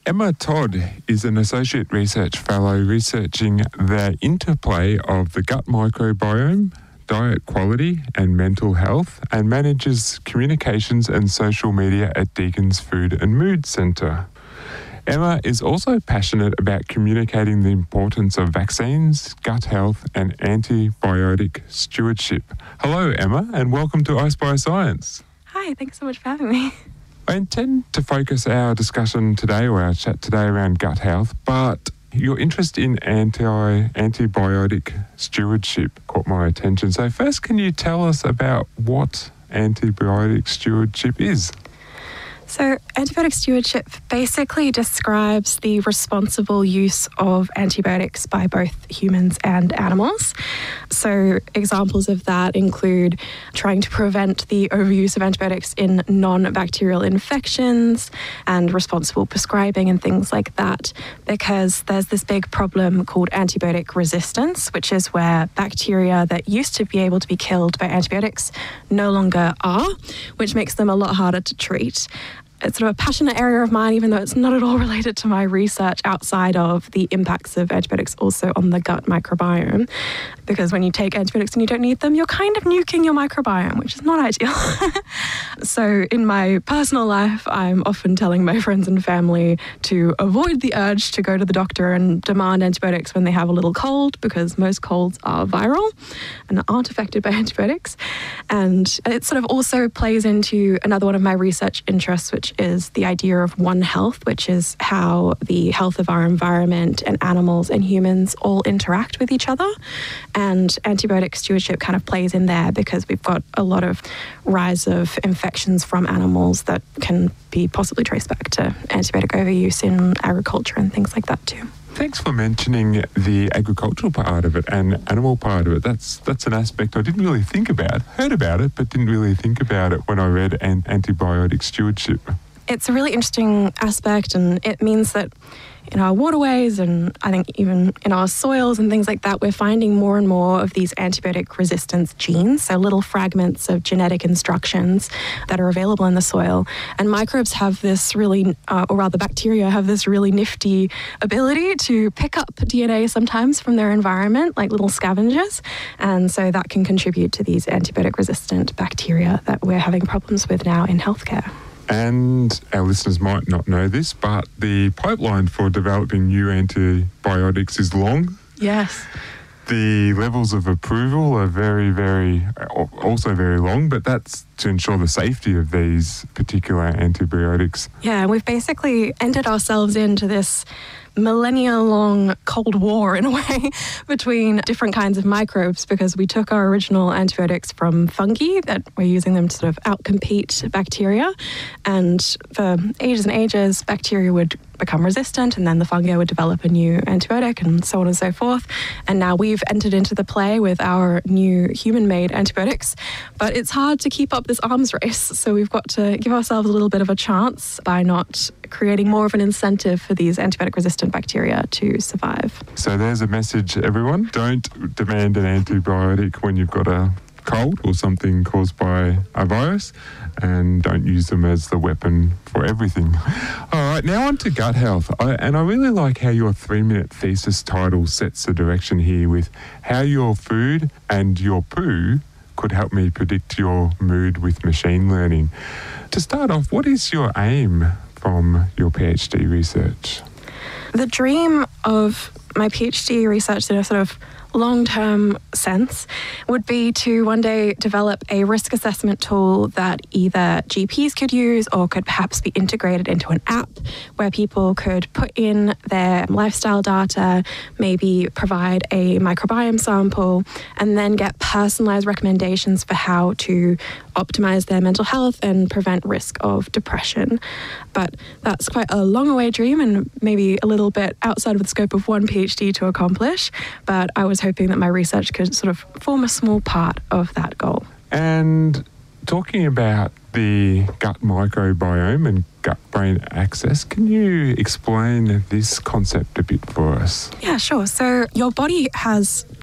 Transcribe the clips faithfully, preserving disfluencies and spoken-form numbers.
Emma Todd is an Associate Research Fellow researching the interplay of the gut microbiome, diet quality and mental health, and manages communications and social media at Deacon's Food and Mood Centre. Emma is also passionate about communicating the importance of vaccines, gut health and antibiotic stewardship. Hello Emma, and welcome to Ice by Science. Hi, thanks so much for having me. I intend to focus our discussion today, or our chat today, around gut health, but your interest in anti antibiotic stewardship caught my attention. So first, can you tell us about what antibiotic stewardship is? So antibiotic stewardship basically describes the responsible use of antibiotics by both humans and animals. So examples of that include trying to prevent the overuse of antibiotics in non-bacterial infections and responsible prescribing and things like that, because there's this big problem called antibiotic resistance, which is where bacteria that used to be able to be killed by antibiotics no longer are, which makes them a lot harder to treat. It's sort of a passionate area of mine, even though it's not at all related to my research outside of the impacts of antibiotics also on the gut microbiome. Because when you take antibiotics and you don't need them, you're kind of nuking your microbiome, which is not ideal. So in my personal life, I'm often telling my friends and family to avoid the urge to go to the doctor and demand antibiotics when they have a little cold, because most colds are viral and aren't affected by antibiotics. And it sort of also plays into another one of my research interests, which is the idea of One Health, which is how the health of our environment and animals and humans all interact with each other. And antibiotic stewardship kind of plays in there because we've got a lot of rise of infections from animals that can be possibly traced back to antibiotic overuse in agriculture and things like that too. Thanks for mentioning the agricultural part of it and animal part of it. That's that's an aspect I didn't really think about. Heard about it, but didn't really think about it when I read an- antibiotic stewardship. It's a really interesting aspect, and it means that in our waterways and I think even in our soils and things like that, we're finding more and more of these antibiotic resistance genes, so little fragments of genetic instructions that are available in the soil. And microbes have this really, uh, or rather bacteria have this really nifty ability to pick up D N A sometimes from their environment, like little scavengers. And so that can contribute to these antibiotic resistant bacteria that we're having problems with now in healthcare. And our listeners might not know this, but the pipeline for developing new antibiotics is long. Yes. The levels of approval are very, very, also very long, but that's to ensure the safety of these particular antibiotics. Yeah, we've basically entered ourselves into this millennia-long Cold War, in a way, between different kinds of microbes, because we took our original antibiotics from fungi that we're using them to sort of outcompete bacteria. And for ages and ages, bacteria would become resistant, and then the fungi would develop a new antibiotic, and so on and so forth. And now we've entered into the play with our new human-made antibiotics, but it's hard to keep up this arms race. So we've got to give ourselves a little bit of a chance by not creating more of an incentive for these antibiotic-resistant bacteria to survive. So there's a message, everyone. Don't demand an antibiotic when you've got a cold or something caused by a virus, and don't use them as the weapon for everything. All right, now on to gut health. I, and I really like how your three-minute thesis title sets the direction here with how your food and your poo could help me predict your mood with machine learning. To start off, what is your aim from your PhD research? The dream of my PhD research in a sort of long-term sense would be to one day develop a risk assessment tool that either G Ps could use or could perhaps be integrated into an app where people could put in their lifestyle data, maybe provide a microbiome sample, and then get personalized recommendations for how to optimize their mental health and prevent risk of depression. But that's quite a long away dream and maybe a little bit outside of the scope of one PhD to accomplish. But I was hoping that my research could sort of form a small part of that goal. And talking about the gut microbiome and gut-brain axis, can you explain this concept a bit for us? Yeah, sure. So your body has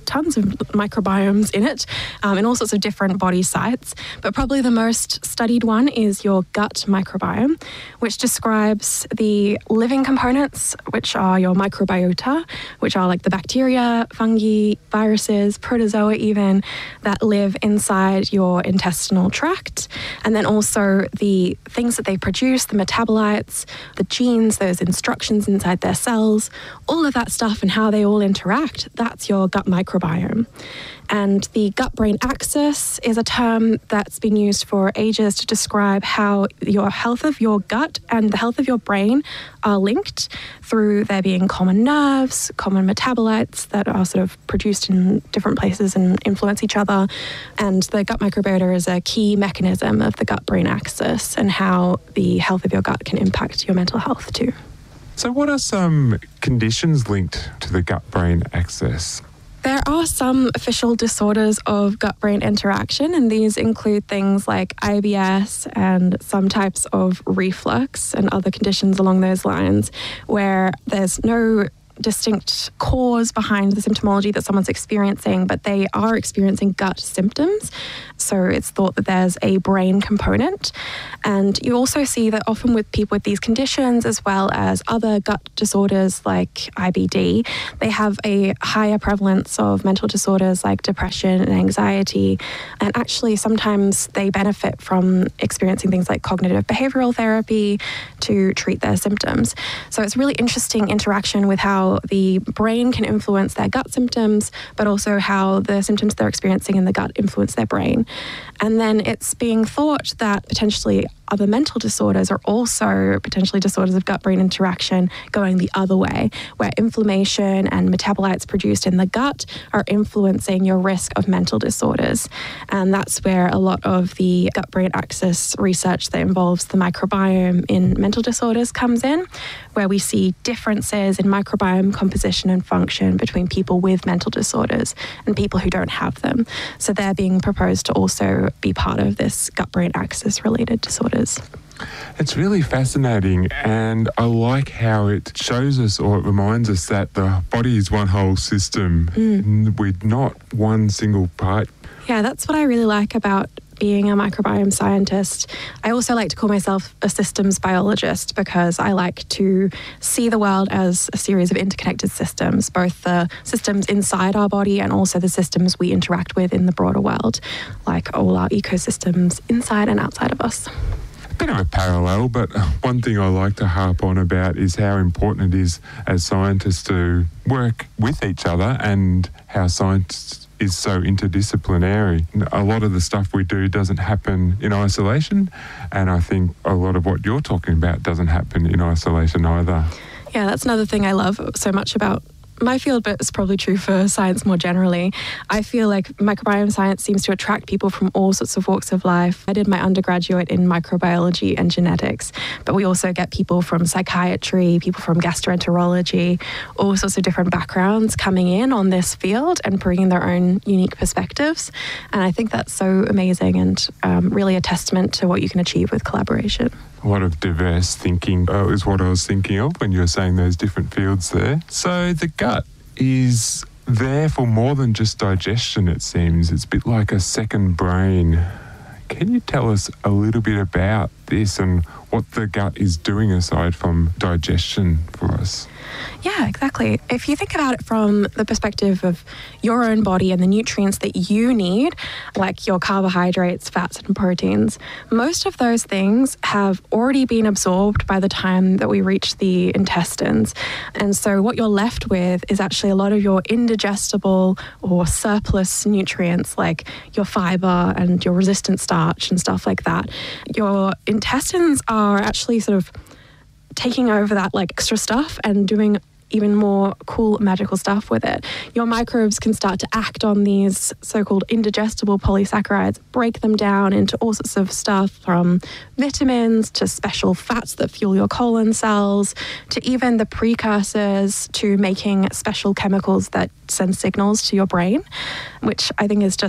tons of microbiomes in it, um, in all sorts of different body sites. But probably the most studied one is your gut microbiome, which describes the living components, which are your microbiota, which are like the bacteria, fungi, viruses, protozoa even, that live inside your intestinal tract. And then also the things that they produce, the metabolites, the genes, those instructions inside their cells, all of that stuff and how they all interact, that's your gut microbiome. And the gut-brain axis is a term that's been used for ages to describe how your health of your gut and the health of your brain are linked through there being common nerves, common metabolites that are sort of produced in different places and influence each other. And the gut microbiota is a key mechanism of the gut-brain axis and how the health of your gut can impact your mental health too. So what are some conditions linked to the gut-brain axis? There are some official disorders of gut-brain interaction, and these include things like I B S and some types of reflux and other conditions along those lines, where there's no distinct cause behind the symptomology that someone's experiencing, but they are experiencing gut symptoms. So it's thought that there's a brain component. And you also see that often with people with these conditions, as well as other gut disorders like I B D, they have a higher prevalence of mental disorders like depression and anxiety. And actually, sometimes they benefit from experiencing things like cognitive behavioral therapy to treat their symptoms. So it's really interesting interaction with how the brain can influence their gut symptoms, but also how the symptoms they're experiencing in the gut influence their brain. And then it's being thought that potentially other mental disorders are also potentially disorders of gut-brain interaction going the other way, where inflammation and metabolites produced in the gut are influencing your risk of mental disorders. And that's where a lot of the gut-brain axis research that involves the microbiome in mental disorders comes in, where we see differences in microbiome composition and function between people with mental disorders and people who don't have them. So they're being proposed to also be part of this gut-brain axis related disorders. It's really fascinating, and I like how it shows us, or it reminds us, that the body is one whole system. Mm. We're not one single part. Yeah, that's what I really like about being a microbiome scientist. I also like to call myself a systems biologist because I like to see the world as a series of interconnected systems, both the systems inside our body and also the systems we interact with in the broader world, like all our ecosystems inside and outside of us. A bit of a parallel, but one thing I like to harp on about is how important it is as scientists to work with each other, and how science is so interdisciplinary. A lot of the stuff we do doesn't happen in isolation, and I think a lot of what you're talking about doesn't happen in isolation either. Yeah, that's another thing I love so much about my field, but it's probably true for science more generally. I feel like microbiome science seems to attract people from all sorts of walks of life. I did my undergraduate in microbiology and genetics, but we also get people from psychiatry, people from gastroenterology, all sorts of different backgrounds coming in on this field and bringing their own unique perspectives. And I think that's so amazing and um, really a testament to what you can achieve with collaboration. A lot of diverse thinking uh, is what I was thinking of when you were saying those different fields there. So the gut is there for more than just digestion, it seems. It's a bit like a second brain. Can you tell us a little bit about this and what the gut is doing aside from digestion for us? Yeah, exactly. If you think about it from the perspective of your own body and the nutrients that you need, like your carbohydrates, fats, and proteins, most of those things have already been absorbed by the time that we reach the intestines. And so what you're left with is actually a lot of your indigestible or surplus nutrients, like your fiber and your resistant starch and stuff like that. Your intestines are actually sort of taking over that like extra stuff and doing even more cool magical stuff with it. Your microbes can start to act on these so-called indigestible polysaccharides, break them down into all sorts of stuff, from vitamins to special fats that fuel your colon cells, to even the precursors to making special chemicals that send signals to your brain, which I think is just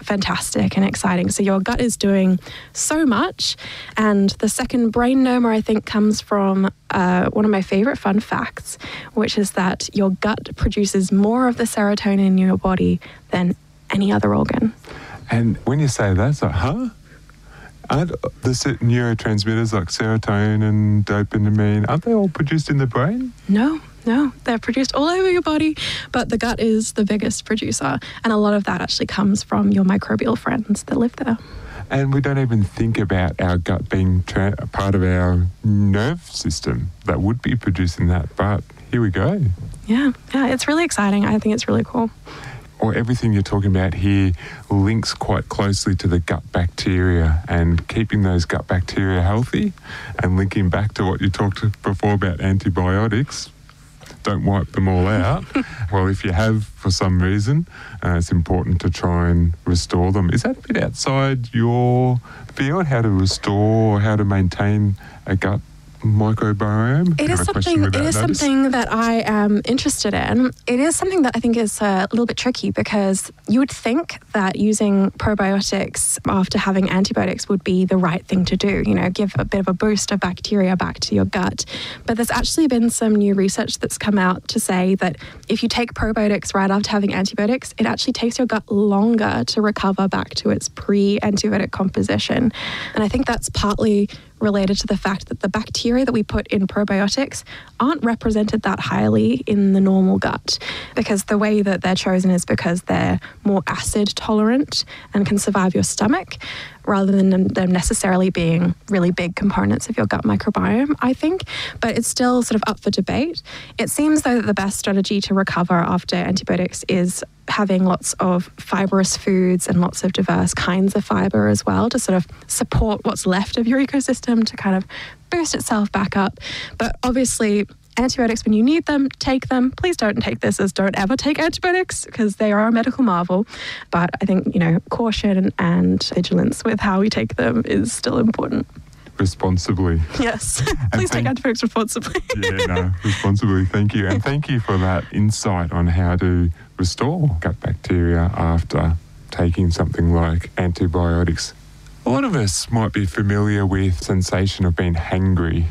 fantastic and exciting. So your gut is doing so much. And the second brain noma, I think, comes from uh, one of my favorite fun facts, which is that your gut produces more of the serotonin in your body than any other organ. And when you say that, it's like, huh? Aren't the certain neurotransmitters like serotonin and dopamine, aren't they all produced in the brain? No. No, they're produced all over your body, but the gut is the biggest producer. And a lot of that actually comes from your microbial friends that live there. And we don't even think about our gut being tra- part of our nerve system that would be producing that. But here we go. Yeah, yeah, it's really exciting. I think it's really cool. Or everything you're talking about here links quite closely to the gut bacteria, and keeping those gut bacteria healthy and linking back to what you talked before about antibiotics. Don't wipe them all out. Well, if you have for some reason, uh, it's important to try and restore them. Is that a bit outside your field, how to restore, how to maintain a gut microbiome? It is something. It is notice? something that I am interested in. It is something that I think is a little bit tricky, because you would think that using probiotics after having antibiotics would be the right thing to do. You know, give a bit of a boost of bacteria back to your gut. But there's actually been some new research that's come out to say that if you take probiotics right after having antibiotics, it actually takes your gut longer to recover back to its pre-antibiotic composition. And I think that's partly related to the fact that the bacteria that we put in probiotics aren't represented that highly in the normal gut, because the way that they're chosen is because they're more acid tolerant and can survive your stomach, rather than them necessarily being really big components of your gut microbiome, I think. But it's still sort of up for debate. It seems though that the best strategy to recover after antibiotics is having lots of fibrous foods and lots of diverse kinds of fiber as well, to sort of support what's left of your ecosystem to kind of boost itself back up. But obviously, antibiotics, when you need them, take them. Please don't take this as don't ever take antibiotics, because they are a medical marvel. But I think, you know, caution and vigilance with how we take them is still important. Responsibly. Yes. Please take antibiotics responsibly. Yeah, no, responsibly. Thank you. And thank you for that insight on how to restore gut bacteria after taking something like antibiotics. A lot of us might be familiar with the sensation of being hangry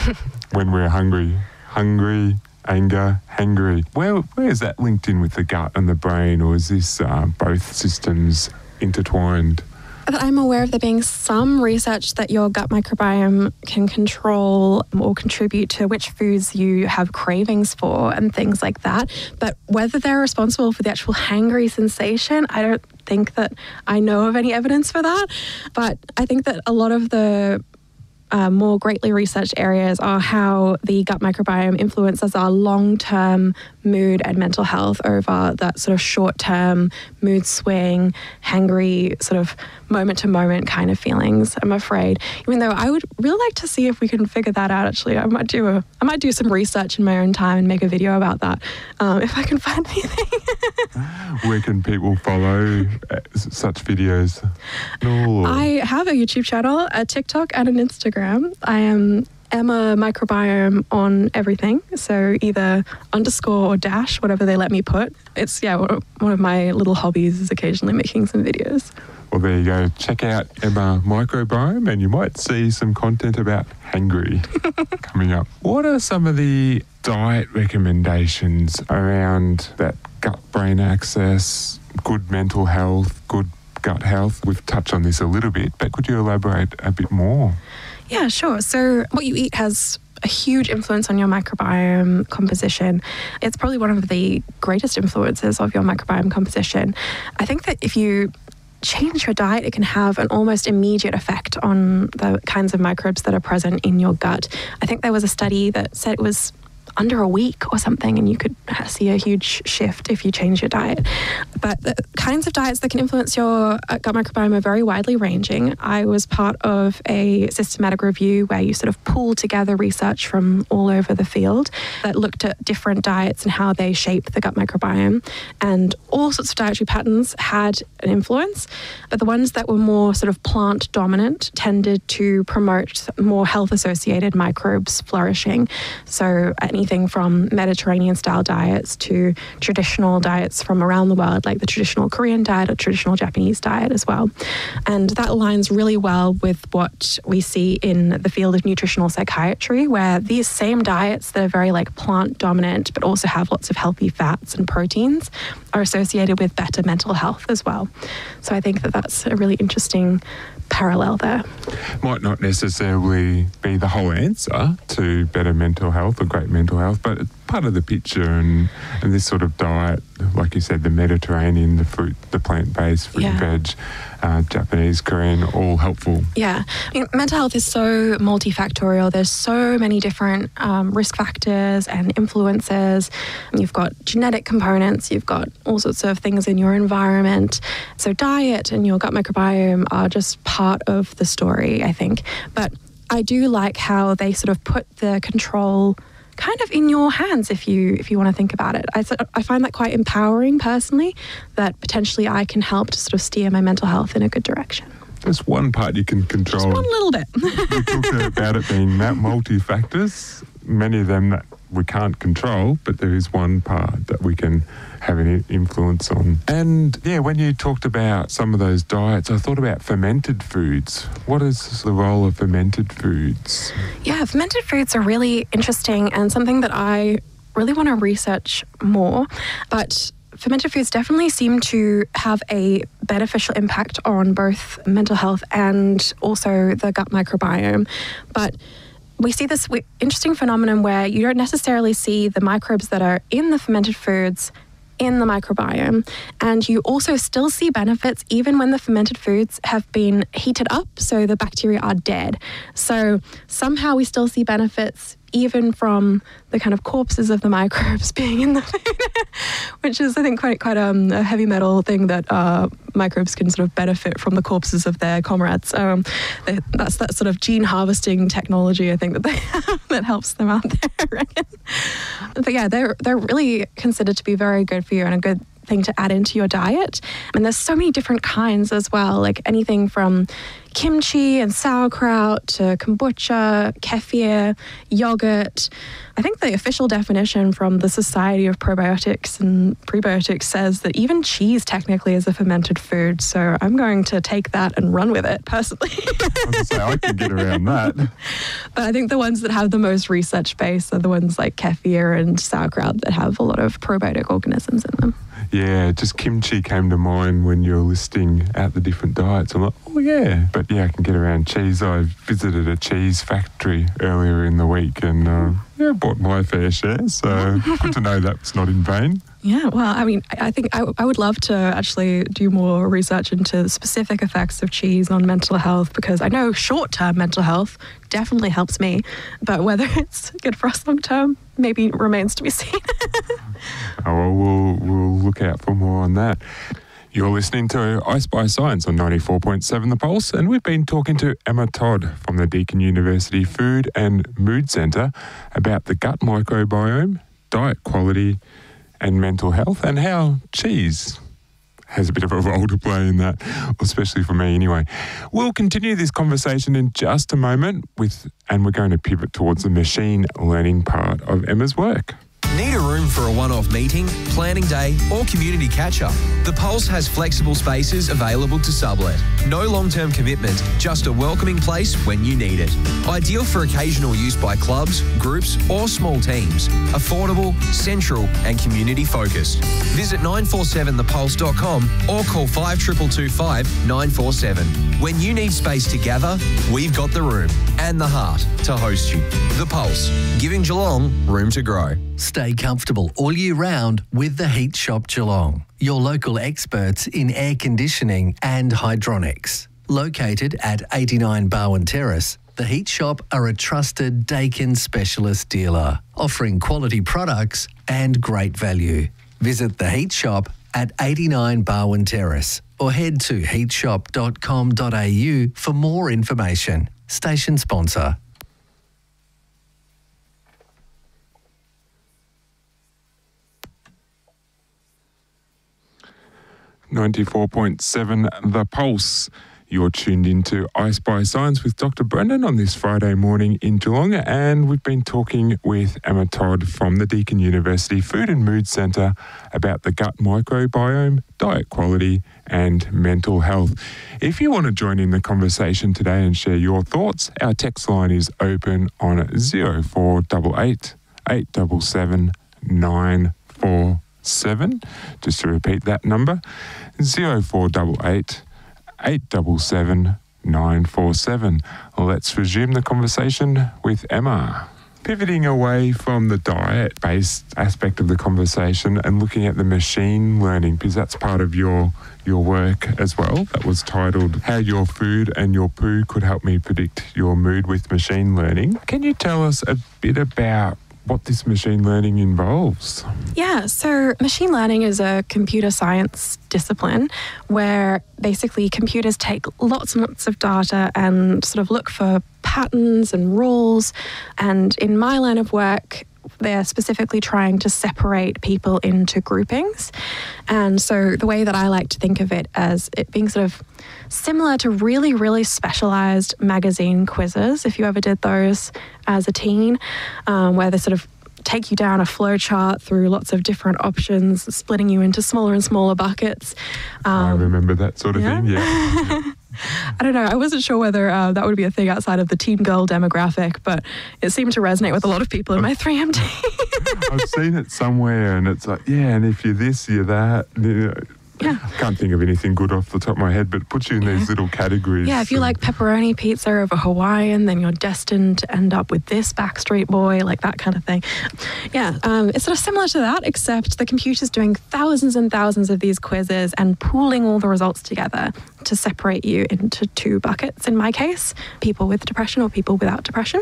when we're hungry. Hungry, anger, hangry. Where, where is that linked in with the gut and the brain, or is this uh, both systems intertwined? I'm aware of there being some research that your gut microbiome can control or contribute to which foods you have cravings for and things like that. But whether they're responsible for the actual hangry sensation, I don't think that I know of any evidence for that. But I think that a lot of the Uh, more greatly researched areas are how the gut microbiome influences our long-term mood and mental health over that sort of short-term mood swing, hangry, sort of moment-to-moment kind of feelings, I'm afraid. Even though I would really like to see if we can figure that out, actually. I might do a, I might do some research in my own time and make a video about that, um, if I can find anything. Where can people follow such videos? No. I have a YouTube channel, a TikTok, and an Instagram. I am Emma Microbiome on everything, so either underscore or dash, whatever they let me put. It's, yeah, one of my little hobbies is occasionally making some videos. Well, there you go. Check out Emma Microbiome and you might see some content about hangry coming up. What are some of the diet recommendations around that gut-brain axis, good mental health, good gut health? We've touched on this a little bit, but could you elaborate a bit more? Yeah, sure. So what you eat has a huge influence on your microbiome composition. It's probably one of the greatest influences of your microbiome composition. I think that if you change your diet, it can have an almost immediate effect on the kinds of microbes that are present in your gut. I think there was a study that said it was under a week or something, and you could see a huge shift if you change your diet. But the kinds of diets that can influence your gut microbiome are very widely ranging. I was part of a systematic review where you sort of pull together research from all over the field that looked at different diets and how they shape the gut microbiome. And all sorts of dietary patterns had an influence, but the ones that were more sort of plant dominant tended to promote more health associated microbes flourishing. So anything anything from Mediterranean-style diets to traditional diets from around the world, like the traditional Korean diet or traditional Japanese diet as well. And that aligns really well with what we see in the field of nutritional psychiatry, where these same diets that are very like plant-dominant but also have lots of healthy fats and proteins are associated with better mental health as well. So I think that that's a really interesting parallel there. Might not necessarily be the whole answer to better mental health or great mental health, but it's part of the picture, and, and this sort of diet, like you said, the Mediterranean, the fruit, the plant-based, fruit yeah. and veg, uh, Japanese, Korean, all helpful. Yeah. I mean, mental health is so multifactorial. There's so many different um, risk factors and influences. You've got genetic components, you've got all sorts of things in your environment. So diet and your gut microbiome are just part of the story, I think. But I do like how they sort of put the control kind of in your hands if you if you want to think about it. I, I find that quite empowering personally, that potentially I can help to sort of steer my mental health in a good direction. There's one part you can control. Just one little bit. We talked about it being multi-factors, many of them that we can't control, but there is one part that we can have an influence on. And yeah, when you talked about some of those diets, I thought about fermented foods. What is the role of fermented foods? Yeah, fermented foods are really interesting and something that I really want to research more. But fermented foods definitely seem to have a beneficial impact on both mental health and also the gut microbiome. But we see this interesting phenomenon where you don't necessarily see the microbes that are in the fermented foods in the microbiome, and you also still see benefits even when the fermented foods have been heated up, so the bacteria are dead. So somehow we still see benefits even from the kind of corpses of the microbes being in the food, which is, I think, quite quite um, a heavy metal thing that uh, microbes can sort of benefit from the corpses of their comrades. Um, they, that's that sort of gene harvesting technology, I think, that they have that helps them out there, I reckon. But yeah, they're they're really considered to be very good for you and a good thing to add into your diet. And there's so many different kinds as well, like anything from kimchi and sauerkraut to kombucha, kefir, yogurt. I think the official definition from the Society of Probiotics and Prebiotics says that even cheese technically is a fermented food. So I'm going to take that and run with it personally. I was gonna say, I can get around that. But I think the ones that have the most research base are the ones like kefir and sauerkraut that have a lot of probiotic organisms in them. Yeah, just kimchi came to mind when you were listing out the different diets. I'm like, oh yeah. But yeah, I can get around cheese. I visited a cheese factory earlier in the week and uh, yeah, bought my fair share. So good to know that's not in vain. Yeah, well, I mean, I think I, I would love to actually do more research into the specific effects of cheese on mental health, because I know short-term mental health definitely helps me, but whether it's good for us long-term maybe remains to be seen. Oh, well, we'll we'll look out for more on that. You're listening to I Spy Science on ninety-four point seven The Pulse, and we've been talking to Emma Todd from the Deakin University Food and Mood Centre about the gut microbiome, diet quality and mental health, and how cheese has a bit of a role to play in that, especially for me anyway. We'll continue this conversation in just a moment with, and we're going to pivot towards the machine learning part of Emma's work. Need a room for a one-off meeting, planning day or community catch-up? The Pulse has flexible spaces available to sublet. No long-term commitment, just a welcoming place when you need it. Ideal for occasional use by clubs, groups or small teams. Affordable, central and community-focused. Visit nine four seven the pulse dot com or call five two two two five nine four seven. When you need space to gather, we've got the room and the heart to host you. The Pulse, giving Geelong room to grow. Stay comfortable all year round with the Heat Shop Geelong, your local experts in air conditioning and hydronics. Located at eighty-nine Barwon Terrace, the Heat Shop are a trusted Dakin specialist dealer, offering quality products and great value. Visit the Heat Shop at eighty-nine Barwon Terrace or head to heat shop dot com dot a u for more information. Station sponsor. ninety-four point seven The Pulse. You're tuned into I Spy Science with Doctor Brendan on this Friday morning in Geelong, and we've been talking with Emma Todd from the Deakin University Food and Mood Centre about the gut microbiome, diet quality and mental health. If you want to join in the conversation today and share your thoughts, our text line is open on zero four eight eight, eight seven seven, nine four seven. Just to repeat that number, zero four eight eight, eight seven seven, nine four seven. Let's resume the conversation with Emma. Pivoting away from the diet-based aspect of the conversation and looking at the machine learning, because that's part of your your work as well. That was titled How Your Food and Your Poo Could Help Me Predict Your Mood with Machine Learning. Can you tell us a bit about what this machine learning involves? Yeah, so machine learning is a computer science discipline where basically computers take lots and lots of data and sort of look for patterns and rules. And in my line of work, they're specifically trying to separate people into groupings. And so the way that I like to think of it as it being sort of similar to really, really specialized magazine quizzes, if you ever did those as a teen, um, where they sort of take you down a flow chart through lots of different options, splitting you into smaller and smaller buckets. Um, I remember that sort of yeah. thing, yeah. I don't know. I wasn't sure whether uh, that would be a thing outside of the teen girl demographic, but it seemed to resonate with a lot of people in my three M team. I've seen it somewhere and it's like, yeah, and if you're this, you're that. You know, Yeah. I can't think of anything good off the top of my head, but it puts you in these little categories. Yeah, if you like pepperoni pizza over Hawaiian, then you're destined to end up with this Backstreet Boy, like that kind of thing. Yeah, um, it's sort of similar to that, except the computer's doing thousands and thousands of these quizzes and pooling all the results together to separate you into two buckets, in my case, people with depression or people without depression.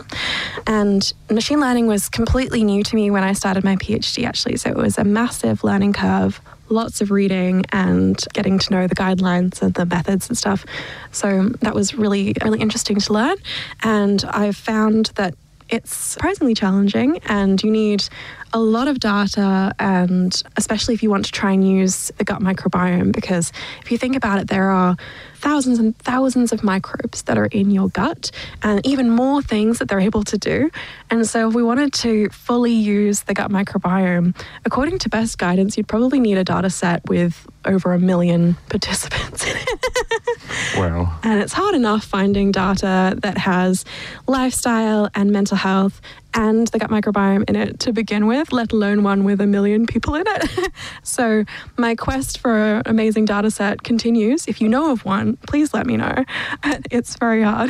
And machine learning was completely new to me when I started my PhD, actually, so it was a massive learning curve. Lots of reading and getting to know the guidelines and the methods and stuff. So that was really, really interesting to learn. And I've found that it's surprisingly challenging and you need a lot of data, and especially if you want to try and use the gut microbiome, because if you think about it, there are thousands and thousands of microbes that are in your gut and even more things that they're able to do. And so if we wanted to fully use the gut microbiome, according to best guidance, you'd probably need a data set with over a million participants in it. Wow. And it's hard enough finding data that has lifestyle and mental health and the gut microbiome in it to begin with, let alone one with a million people in it. So my quest for an amazing data set continues. If you know of one, please let me know. It's very hard.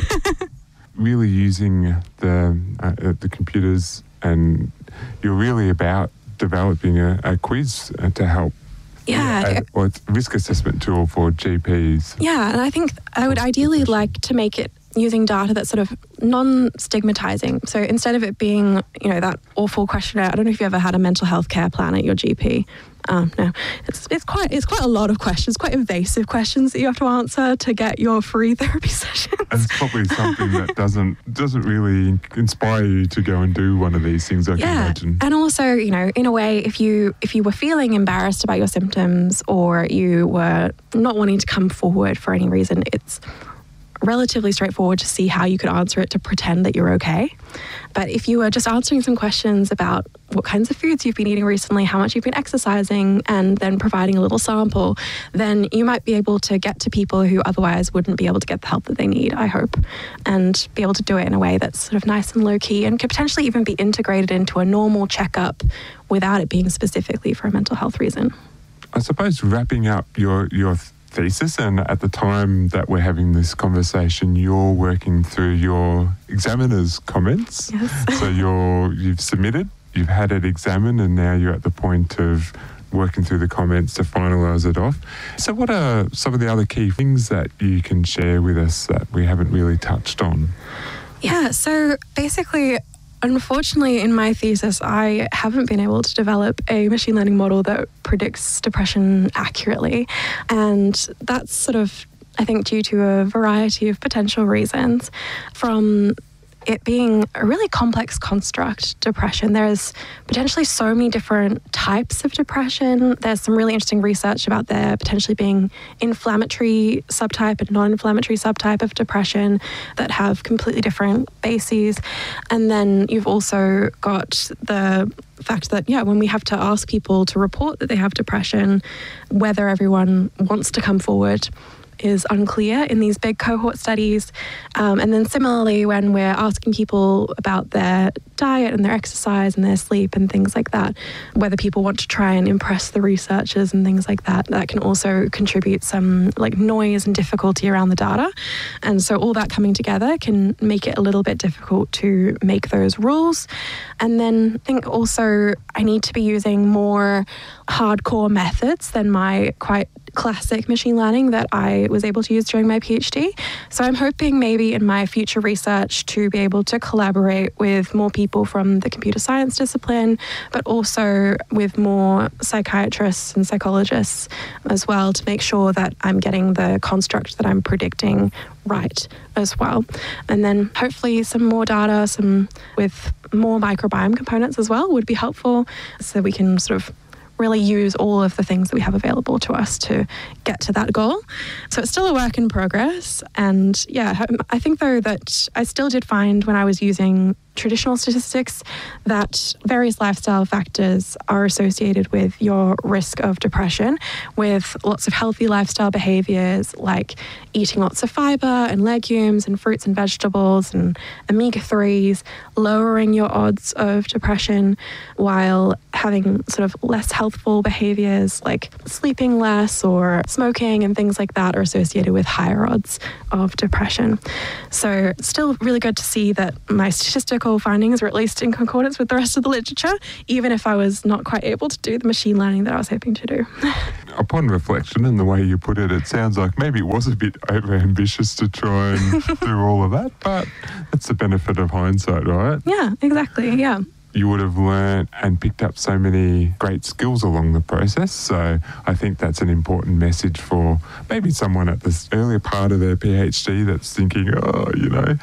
Really using the uh, the computers, and you're really about developing a, a quiz to help. Yeah. A, or it's a risk assessment tool for G Ps. Yeah, and I think I would ideally like to make it using data that's sort of non-stigmatizing. So instead of it being, you know, that awful questionnaire, I don't know if you ever had a mental health care plan at your G P. Um, no, it's it's quite it's quite a lot of questions, quite invasive questions that you have to answer to get your free therapy sessions. And it's probably something that doesn't doesn't really inspire you to go and do one of these things, I yeah. can imagine. And also, you know, in a way, if you if you were feeling embarrassed about your symptoms or you were not wanting to come forward for any reason, it's relatively straightforward to see how you could answer it to pretend that you're okay. But if you were just answering some questions about what kinds of foods you've been eating recently, how much you've been exercising, and then providing a little sample, then you might be able to get to people who otherwise wouldn't be able to get the help that they need, I hope, and be able to do it in a way that's sort of nice and low-key and could potentially even be integrated into a normal checkup without it being specifically for a mental health reason. I suppose wrapping up your your thesis, and at the time that we're having this conversation, you're working through your examiner's comments. Yes. So you're you've submitted, you've had it examined, and now you're at the point of working through the comments to finalise it off. So what are some of the other key things that you can share with us that we haven't really touched on? Yeah, so basically, unfortunately, in my thesis, I haven't been able to develop a machine learning model that predicts depression accurately. And that's sort of, I think, due to a variety of potential reasons, from it being a really complex construct, depression. There's potentially so many different types of depression. There's some really interesting research about there potentially being inflammatory subtype and non-inflammatory subtype of depression that have completely different bases. And then you've also got the fact that, yeah, when we have to ask people to report that they have depression, whether everyone wants to come forward is unclear in these big cohort studies. Um, and then similarly, when we're asking people about their diet and their exercise and their sleep and things like that, whether people want to try and impress the researchers and things like that, that can also contribute some like noise and difficulty around the data. And so all that coming together can make it a little bit difficult to make those rules. And then I think also I need to be using more hardcore methods than my quite classic machine learning that I was able to use during my PhD. So I'm hoping maybe in my future research to be able to collaborate with more people from the computer science discipline, but also with more psychiatrists and psychologists as well, to make sure that I'm getting the construct that I'm predicting right as well. And then hopefully some more data, some with more microbiome components as well would be helpful, so we can sort of really use all of the things that we have available to us to get to that goal. So it's still a work in progress. And yeah, I think though that I still did find when I was using traditional statistics that various lifestyle factors are associated with your risk of depression, with lots of healthy lifestyle behaviors like eating lots of fiber and legumes and fruits and vegetables and omega threes, lowering your odds of depression, while having sort of less healthful behaviors like sleeping less or smoking and things like that are associated with higher odds of depression. So it's still really good to see that my statistical findings were at least in concordance with the rest of the literature, even if I was not quite able to do the machine learning that I was hoping to do. Upon reflection and the way you put it, it sounds like maybe it was a bit over-ambitious to try and do all of that, but that's the benefit of hindsight, right? Yeah, exactly, yeah. You would have learned and picked up so many great skills along the process. So I think that's an important message for maybe someone at this earlier part of their PhD that's thinking, oh, you know,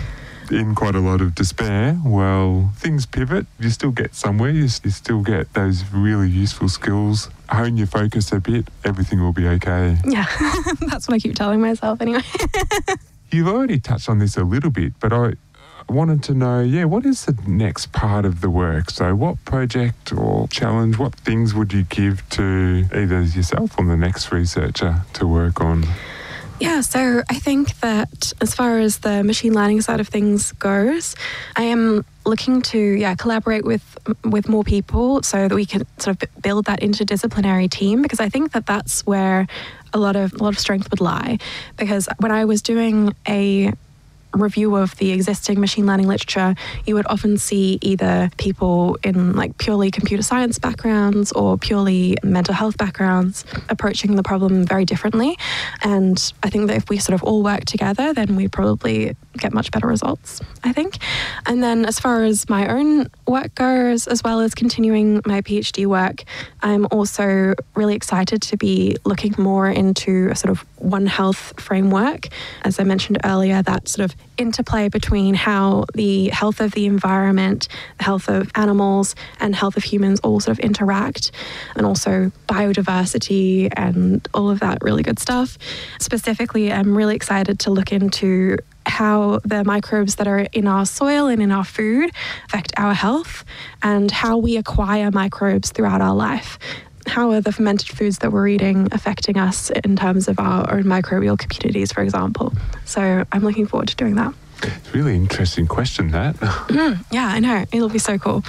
in quite a lot of despair. Well, things pivot. You still get somewhere. You, you still get those really useful skills. Hone your focus a bit. Everything will be okay. Yeah, that's what I keep telling myself anyway. You've already touched on this a little bit, but I wanted to know, yeah, what is the next part of the work? So what project or challenge, what things would you give to either yourself or the next researcher to work on? Yeah, so I think that as far as the machine learning side of things goes, I am looking to yeah collaborate with with more people so that we can sort of build that interdisciplinary team, because I think that that's where a lot of a lot of strength would lie. Because when I was doing a review of the existing machine learning literature, you would often see either people in like purely computer science backgrounds or purely mental health backgrounds approaching the problem very differently. And I think that if we sort of all work together, then we probably get much better results, I think. And then as far as my own work goes, as well as continuing my PhD work, I'm also really excited to be looking more into a sort of One Health framework. As I mentioned earlier, that sort of interplay between how the health of the environment, the health of animals, and health of humans all sort of interact, and also biodiversity and all of that really good stuff. Specifically, I'm really excited to look into how the microbes that are in our soil and in our food affect our health, and how we acquire microbes throughout our life. How are the fermented foods that we're eating affecting us in terms of our own microbial communities, for example? So I'm looking forward to doing that. It's a really interesting question, that. Mm, yeah, I know. It'll be so cool.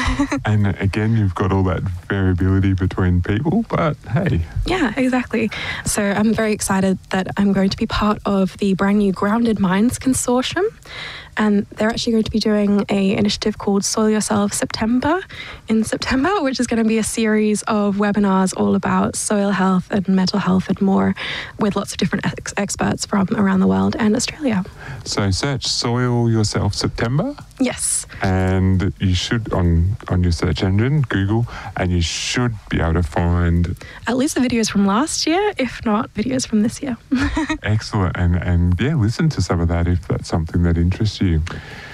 And again, you've got all that variability between people, but hey. Yeah, exactly. So I'm very excited that I'm going to be part of the brand new Grounded Minds Consortium. And they're actually going to be doing a initiative called Soil Yourself September in September, which is going to be a series of webinars all about soil health and mental health and more, with lots of different ex- experts from around the world and Australia. So search Soil Yourself September. Yes. And you should, on, on your search engine, Google, and you should be able to find at least the videos from last year, if not videos from this year. Excellent. And, and yeah, listen to some of that if that's something that interests you.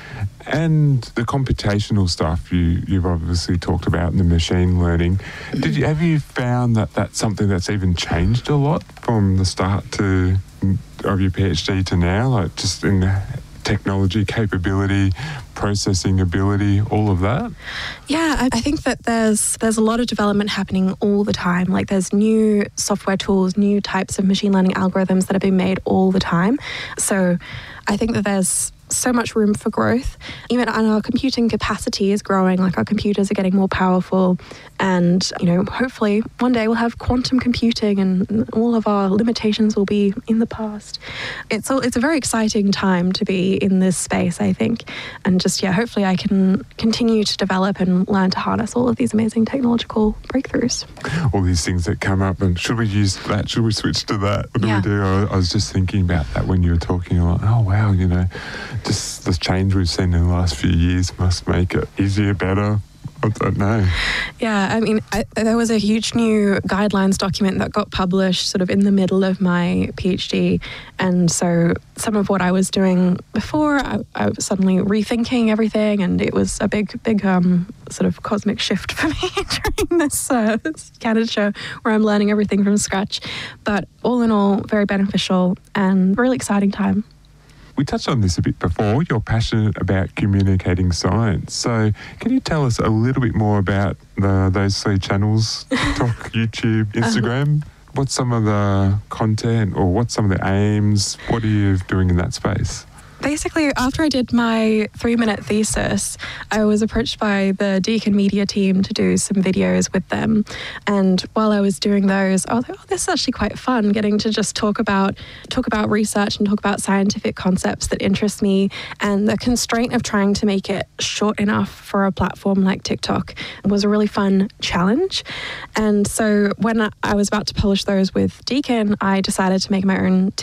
And the computational stuff you, you've obviously talked about in the machine learning. Did you, have you found that that's something that's even changed a lot from the start to of your PhD to now, like just in the technology capability, processing ability, all of that? Yeah, I, I think that there's there's a lot of development happening all the time. Like there's new software tools, new types of machine learning algorithms that are being made all the time. So I think that there's so much room for growth. Even our computing capacity is growing, like our computers are getting more powerful, and you know, hopefully one day we'll have quantum computing and all of our limitations will be in the past. It's all, it's a very exciting time to be in this space, I think. And just yeah, hopefully I can continue to develop and learn to harness all of these amazing technological breakthroughs. All these things that come up, and should we use that? Should we switch to that? What do Yeah. we do? I, I was just thinking about that when you were talking. Like, oh wow, you know, just the change we've seen in the last few years must make it easier, better. I don't know. Yeah, I mean, I, there was a huge new guidelines document that got published sort of in the middle of my PhD. And so some of what I was doing before, I, I was suddenly rethinking everything. And it was a big, big um, sort of cosmic shift for me during this, uh, this candidature where I'm learning everything from scratch. But all in all, very beneficial and really exciting time. We touched on this a bit before. You're passionate about communicating science. So can you tell us a little bit more about the, those three channels, TikTok, YouTube, Instagram? What's some of the content or what's some of the aims? What are you doing in that space? Basically, after I did my three-minute thesis, I was approached by the Deakin Media team to do some videos with them. And while I was doing those, I was like, oh, this is actually quite fun, getting to just talk about talk about research and talk about scientific concepts that interest me. And the constraint of trying to make it short enough for a platform like TikTok was a really fun challenge. And so when I was about to publish those with Deakin, I decided to make my own